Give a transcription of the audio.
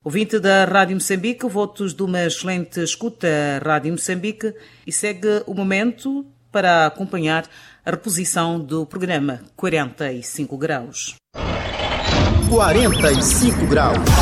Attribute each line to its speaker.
Speaker 1: Ouvinte da Rádio Moçambique, votos de uma excelente escuta à Rádio Moçambique, e segue o momento para acompanhar a reposição do programa 45 Graus.
Speaker 2: 45 Graus.